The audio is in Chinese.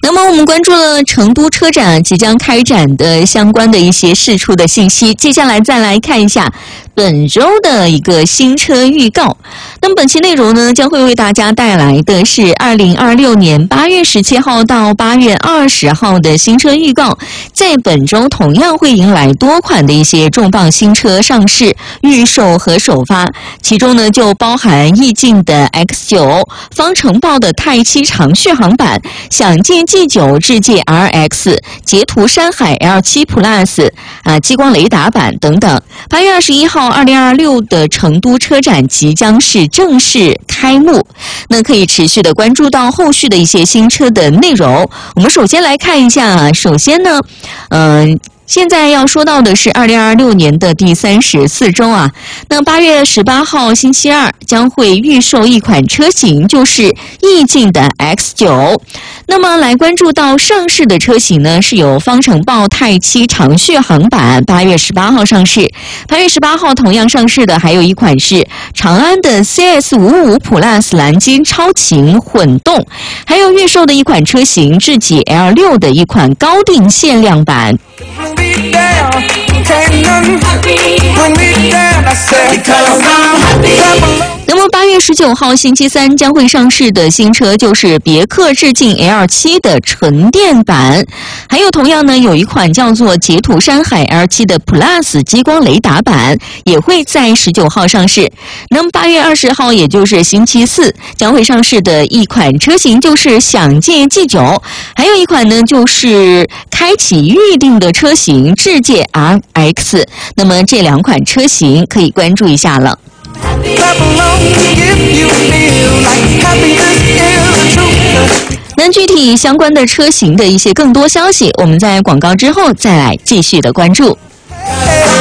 那么我们关注了成都车展即将开展的相关的一些释出的信息，接下来再来看一下本周的一个新车预告。那么本期内容呢，将会为大家带来的是2026年8月17号到8月20号的新车预告。在本周同样会迎来多款的一些重磅新车上市、预售和首发，其中呢就包含意境的 X9、方程豹的泰7长续航版、享境 G9 智界 RX、捷途山海 L7 Plus 激光雷达版等等。8月21号2026的成都车展即将是正式开幕，那可以持续的关注到后续的一些新车的内容。我们首先来看一下，首先呢现在要说到的是2026年的第34周啊，那8月18号星期二将会预售一款车型，就是意境的 X9。那么来关注到上市的车型呢，是有方程豹泰7长续航版，8月18号上市。8月18号同样上市的还有一款是长安的 CS55 Plus 蓝金超擎混动，还有预售的一款车型智己 L6 的一款高定限量版。那么8月19号星期三将会上市的新车就是别克致敬 L7 的纯电版，还有同样呢有一款叫做捷途山海 L7 的 Plus 激光雷达版也会在19号上市。那么8月20号也就是星期四将会上市的一款车型就是享境 G9， 还有一款呢就是开启预定的车型智界 RX。 那么这两款车型可以关注一下了。那具体相关的车型的一些更多消息，我们在广告之后再来继续的关注。